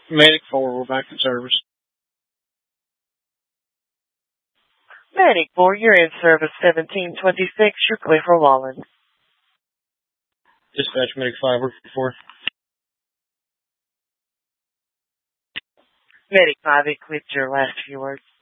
Medic 4, we're back in service. Medic 4, you're in service 1726. You're clear for Wallen. Dispatch Medic 5, we're 4. Medic 5, it clipped your last few words.